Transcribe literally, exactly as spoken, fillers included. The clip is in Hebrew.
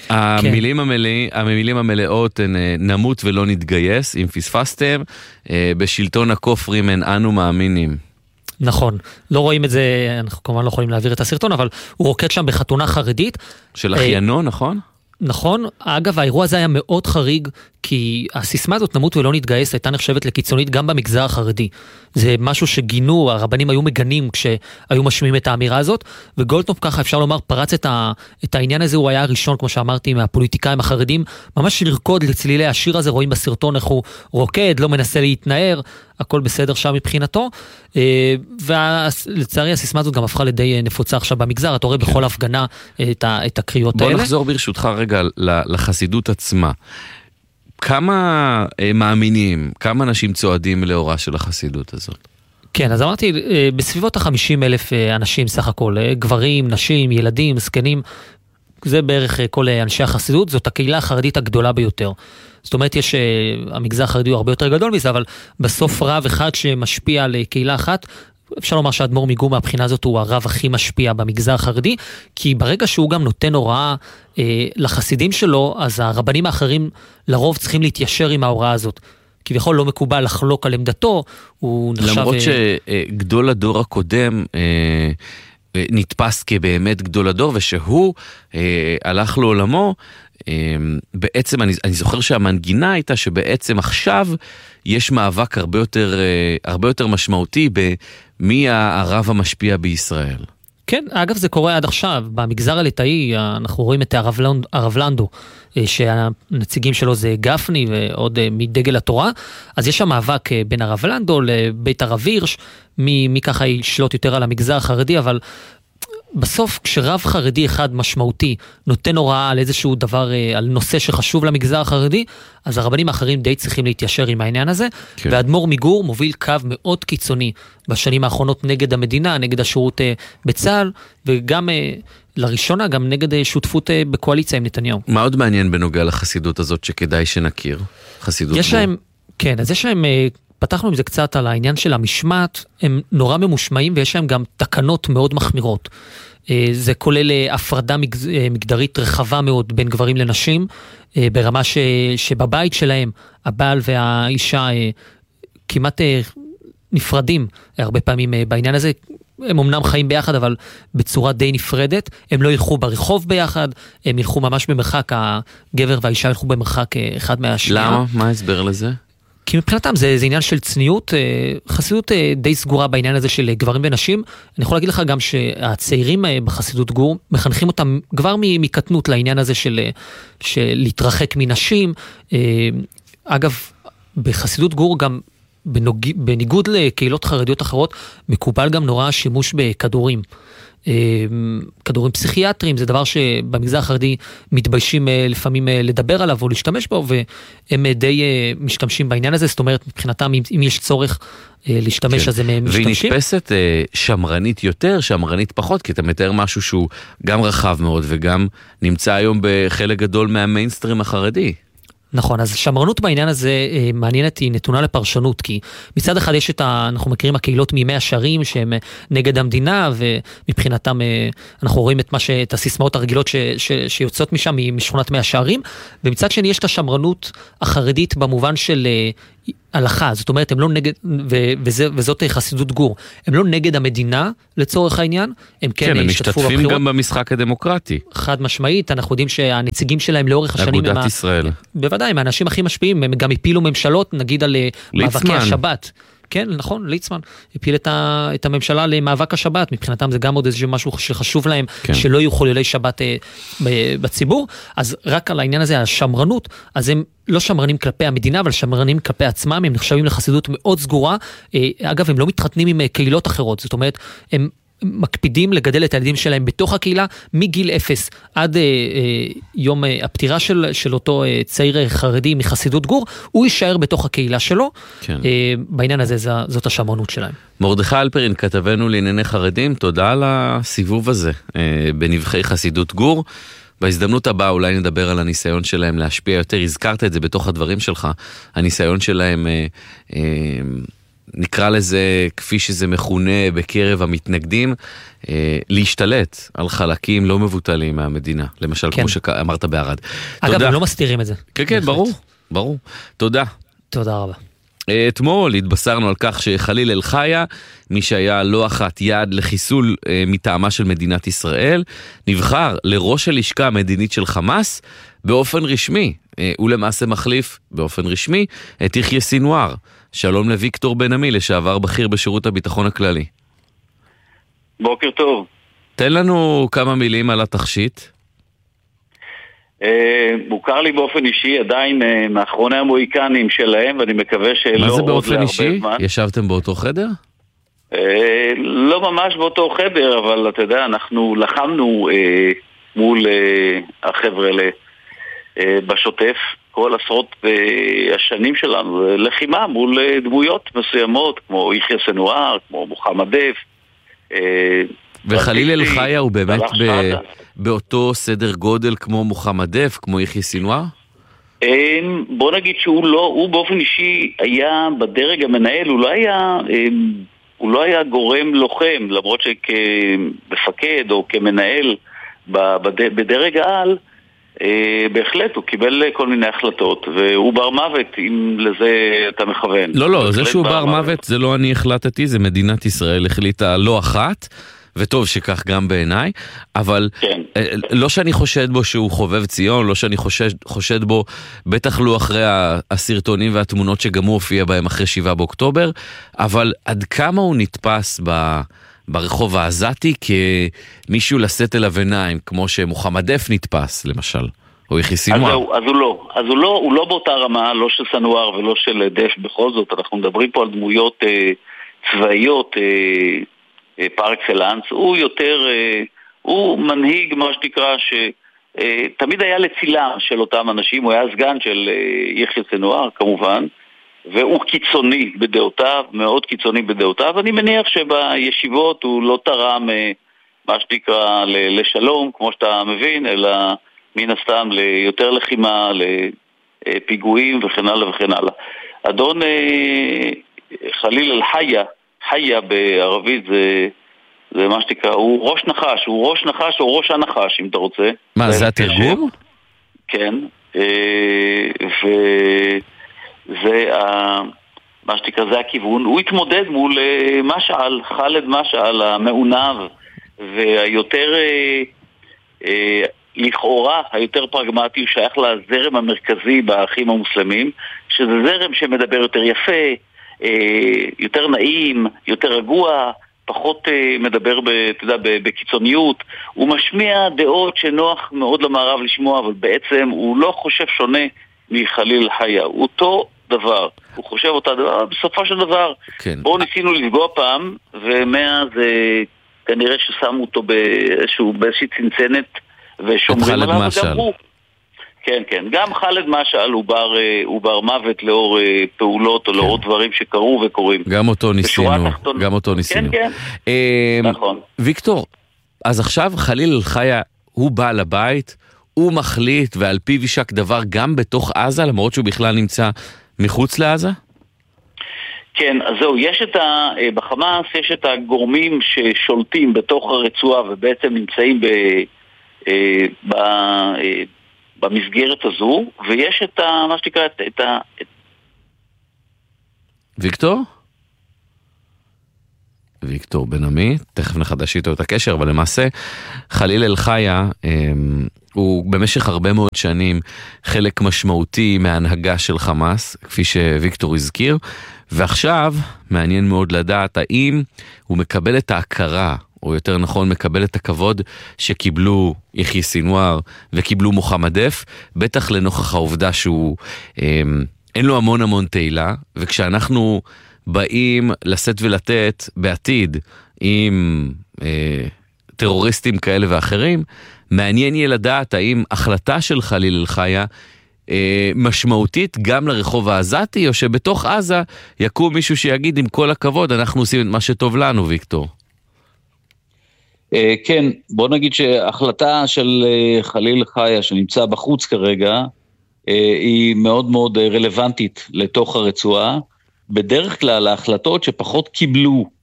המילים המלאים, המילים המלאות הן נמות ולא נתגייס, אם פספסתם, בשלטון הכופרים אין אנו מאמינים. נכון, לא רואים את זה, אנחנו כמובן לא יכולים להעביר את הסרטון, אבל הוא רוקד שם בחתונה חרדית. של אחיינו, נכון? נכון, אגב האירוע הזה היה מאוד חריג, כי הסיסמה הזאת נמות ולא נתגייס הייתה נחשבת לקיצונית גם במגזר החרדי. זה משהו שגינו, הרבנים היו מגנים כשהיו משמיעים את האמירה הזאת, וגולדקנופ ככה אפשר לומר פרץ את, ה, את העניין הזה, הוא היה הראשון כמו שאמרתי מהפוליטיקאים החרדים, ממש לרקוד לצלילי השיר הזה, רואים בסרטון איך הוא רוקד, לא מנסה להתנער, הכל בסדר שם מבחינתו, ולצערי הסיסמה הזאת גם הפכה לידי נפוצה עכשיו במגזר, אתה רואה בכל הפגנה את, ה, את הקריאות האלה. בוא נחזור ברשותך רגע לחסידות עצמה. כמה מאמינים, כמה אנשים צועדים לאורה של החסידות הזאת? כן, אז אמרתי, בסביבות ה-חמישים אלף אנשים סך הכל, גברים, נשים, ילדים, זקנים, זה בערך כל אנשי החסידות, זאת הקהילה החרדית הגדולה ביותר. זאת אומרת, יש, המגזר החרדי הוא הרבה יותר גדול מזה, אבל בסוף רב אחד שמשפיע על קהילה אחת, אפשר לומר שהאדמו"ר מגור מהבחינה הזאת הוא הרב הכי משפיע במגזר החרדי, כי ברגע שהוא גם נותן הוראה אה, לחסידים שלו, אז הרבנים האחרים לרוב צריכים להתיישר עם ההוראה הזאת. כביכול לא מקובל לחלוק על עמדתו, הוא נחשב... למרות שגדול הדור הקודם אה, נתפס כבאמת גדול הדור, ושהוא אה, הלך לעולמו, בעצם אני, אני זוכר שהמנגינה הייתה שבעצם עכשיו יש מאבק הרבה יותר, הרבה יותר משמעותי במי הרב המשפיע בישראל. כן, אגב זה קורה עד עכשיו, במגזר הליטאי אנחנו רואים את הרב, לנד, הרב לנדו, שהנציגים שלו זה גפני ועוד מדגל התורה, אז יש שם מאבק בין הרב לנדו לבית הרב הירש, מי, מי ככה ישלוט יותר על המגזר החרדי, אבל בסוף כשרב חרדי אחד משמעותי נותן הוראה על איזשהו דבר, על נושא שחשוב למגזר החרדי, אז הרבנים האחרים די צריכים להתיישר עם העניין הזה, כן. ואדמו"ר מגור מוביל קו מאוד קיצוני בשנים האחרונות נגד המדינה, נגד השירות בצה"ל, וגם לראשונה גם נגד שותפות בקואליציה עם נתניהו. מה עוד מעניין בנוגע לחסידות הזאת שכדאי שנכיר? חסידות יש להם, כן, אז יש להם... פתחנו עם זה קצת על העניין של המשמעת, הם נורא ממושמעים ויש להם גם תקנות מאוד מחמירות. זה כולל הפרדה מגדרית רחבה מאוד בין גברים לנשים, ברמה ש, שבבית שלהם הבעל והאישה כמעט נפרדים הרבה פעמים בעניין הזה, הם אמנם חיים ביחד אבל בצורה די נפרדת, הם לא ילכו ברחוב ביחד, הם ילכו ממש במרחק, הגבר והאישה ילכו במרחק אחד מהשנייה. למה? מה ההסבר לזה? כי מבחינתם זה, זה עניין של צניעות, חסידות די סגורה בעניין הזה של גברים ונשים. אני יכול להגיד לך גם שהצעירים בחסידות גור מחנכים אותם כבר מקטנות לעניין הזה של, של להתרחק מנשים. אגב, בחסידות גור גם בנוג... בניגוד לקהילות חרדיות אחרות, מקובל גם נורא שימוש בכדורים. כדורים פסיכיאטריים, זה דבר שבמגזר החרדי מתביישים לפעמים לדבר עליו או להשתמש בו, והם די משתמשים בעניין הזה, זאת אומרת, מבחינתם, אם יש צורך להשתמש, כן. אז הם משתמשים. והיא נתפסת שמרנית יותר, שמרנית פחות, כי אתה מתאר משהו שהוא גם רחב מאוד, וגם נמצא היום בחלק גדול מהמיינסטרים החרדי. נכון, אז שמרנות בעניין הזה אה, מעניינת, היא נתונה לפרשנות, כי מצד אחד יש את ה... אנחנו מכירים הקהילות מימי השערים שהם נגד המדינה, ומבחינתם אה, אנחנו רואים את, מה ש, את הסיסמאות הרגילות ש, ש, שיוצאות משם משכונת מי השערים, ומצד שני יש את השמרנות החרדית במובן של אה, הלכה, זאת אומרת, הם לא נגד, ו, וזה, וזאת חסידות גור, הם לא נגד המדינה לצורך העניין, הם כן, כן הם השתתפו משתתפים בבחירות. גם במשחק הדמוקרטי. חד משמעית, אנחנו יודעים שהנציגים שלהם לאורך השנים... אגודת ישראל. בוודאי, הם האנשים הכי משפיעים, הם גם הפילו ממשלות, נגיד על מאבקי השבת. כן, נכון, ליצמן הפיל את, ה, את הממשלה למאבק השבת, מבחינתם זה גם עוד איזשהו משהו שחשוב להם, כן. שלא יהיו חוללי שבת אה, בציבור, אז רק על העניין הזה, השמרנות, אז הם לא שמרנים כלפי המדינה, אבל שמרנים כלפי עצמם, הם נחשבים לחסידות מאוד סגורה, אה, אגב, הם לא מתחתנים עם קהילות אחרות, זאת אומרת, הם מקפידים לגדל את הילדים שלהם בתוך הקהילה, מגיל אפס עד אה, אה, יום אה, הפטירה של, של אותו אה, צעיר חרדי מחסידות גור, הוא יישאר בתוך הקהילה שלו, כן. אה, בעניין הזה ז, זאת השמרנות שלהם. מרדכי אלפרין, כתבנו לענייני חרדים, תודה על הסיבוב הזה אה, בנבחי חסידות גור. בהזדמנות הבאה אולי נדבר על הניסיון שלהם להשפיע יותר, הזכרת את זה בתוך הדברים שלך, הניסיון שלהם אה, אה, נקרא לזה כפי שזה מכונה בקרב המתנגדים, להשתלט על חלקים לא מבוטלים מהמדינה, למשל כמו שאמרת בערד. אגב, הם לא מסתירים את זה. כן, כן, ברור, ברור. תודה. תודה רבה. אתמול התבשרנו על כך שחליל אל-חיה, מי שהיה לא אחת יד לחיסול מטעמה של מדינת ישראל, נבחר לראש הלשכה המדינית של חמאס באופן רשמי. הוא למעשה מחליף באופן רשמי את יחיא סינואר. שלום לוויקטור בן עמי, לשעבר בכיר בשירות הביטחון הכללי. בוקר טוב. תן לנו כמה מילים על התכשיט. מוכר לי באופן אישי, עדיין מאחרוני המוהיקנים שלהם, ואני מקווה שלא עוד להרבה זמן. מה זה באופן אישי? ישבתם באותו חדר? לא ממש באותו חדר, אבל אתה יודע, אנחנו לחמנו מול החבר'ה בשוטף, כל עשרות השנים שלנו, לחימה מול דמויות מסוימות, כמו יחיא סנואר, כמו מוחמד דף. וחליל אל-חיה הוא באמת באותו סדר גודל כמו מוחמד דף, כמו יחיא סנואר? בוא נגיד שהוא לא, הוא באופן אישי היה בדרג המנהל, הוא לא היה, הוא לא היה גורם לוחם, למרות שכמפקד או כמנהל בדרג העל, בהחלט הוא קיבל כל מיני החלטות, והוא בר מוות, אם לזה אתה מכוון. לא, לא, זה שהוא בר מוות זה לא אני החלטתי, זה מדינת ישראל החליטה לא אחת, וטוב שכך גם בעיניי, אבל כן. לא שאני חושד בו שהוא חובב ציון, לא שאני חושד, חושד בו, בטח לא אחרי הסרטונים והתמונות שגם הוא הופיע בהם אחרי שבעה באוקטובר, אבל עד כמה הוא נתפס ב... ברחוב העזתי כמישהו לשאת אליו עיניים, כמו שמוחמד דף נתפס, למשל, או יחיא סינואר. אז, אז הוא לא, אז הוא לא, הוא לא באותה רמה, לא של סנואר ולא של דף בכל זאת, אנחנו מדברים פה על דמויות אה, צבאיות אה, אה, פר אקסלנס, הוא יותר, אה, הוא מנהיג מה שתקרא, שתמיד אה, היה לצילה של אותם אנשים, הוא היה סגן של אה, יחיא סינואר כמובן, והוא קיצוני בדעותיו, מאוד קיצוני בדעותיו. אני מניח שבישיבות הוא לא תרם מה שתקרא לשלום, כמו שאתה מבין, אלא מן הסתם ליותר לחימה, לפיגועים וכן הלאה וכן הלאה. אדון חליל אל-חיה, חיה בערבית זה, זה מה שתקרא, הוא ראש נחש, הוא ראש נחש או ראש הנחש, אם אתה רוצה. מה, זה התרגום? כן, ו... זה מה שתקרא, זה הכיוון. הוא התמודד מול משעל, חאלד משעל, המעונב והיותר לכאורה, היותר פרגמטי, הוא שייך לזרם המרכזי באחים המוסלמים, שזה זרם שמדבר יותר יפה, יותר נעים, יותר רגוע, פחות מדבר בקיצוניות. הוא משמיע דעות שנוח מאוד למערב לשמוע, אבל בעצם הוא לא חושב שונה מחליל חיה. הוא אותו דבר, הוא חושב אותה דבר, בסופו של דבר, כן. בואו ניסינו לפגוע פעם, ומאז כנראה ששמו אותו באיזשהו, באיזושהי צנצנת, ושומרים עליו, וגם הוא. כן, כן, גם חאלד משעל הוא בר, הוא בר מוות לאור פעולות, או כן. לאור דברים שקרו וקורים. גם אותו ניסינו, גם אותו ניסינו. כן, כן, נכון. ויקטור, אז עכשיו חליל אל-חיה, הוא בעל הבית, הוא מחליט ועל פיו יישק דבר גם בתוך עזה, למרות שהוא בכלל נמצא מחוץ לעזה? כן, אז זהו, יש את ה... בחמאס יש את הגורמים ששולטים בתוך הרצועה ובעצם נמצאים ב... ב... במסגרת הזו, ויש את ה... מה שתקרא, את ה... ויקטור? ויקטור בן עמי, תכף נחדש איתו את הקשר, אבל למעשה חליל אל-חיה הוא במשך הרבה מאוד שנים חלק משמעותי מההנהגה של חמאס, כפי שוויקטור הזכיר, ועכשיו מעניין מאוד לדעת האם הוא מקבל את ההכרה, או יותר נכון מקבל את הכבוד שקיבלו יחיא סינואר וקיבלו מוחמד דף, בטח לנוכח העובדה שהוא אין לו המון המון תהילה, וכשאנחנו באים לשאת ולתת בעתיד עם אה, טרוריסטים כאלה ואחרים, מעניין יהיה לדעת האם החלטה של חליל אל-חיה אה, משמעותית גם לרחוב העזתי, או שבתוך עזה יקום מישהו שיגיד עם כל הכבוד אנחנו עושים את מה שטוב לנו, ויקטור. אה, כן, בוא נגיד שההחלטה של אה, חליל אל-חיה שנמצא בחוץ כרגע, אה, היא מאוד מאוד רלוונטית לתוך הרצועה, בדרך כלל ההחלטות שפחות קיבלו